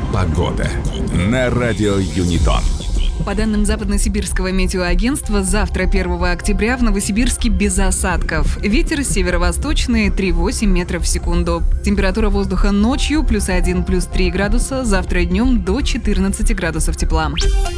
Погода на радио Юнитон. По данным Западно-Сибирского метеоагентства, завтра, 1 октября, в Новосибирске без осадков. Ветер северо-восточный 3,8 метров в секунду. Температура воздуха ночью +1, +3 градуса, завтра днем до 14 градусов тепла.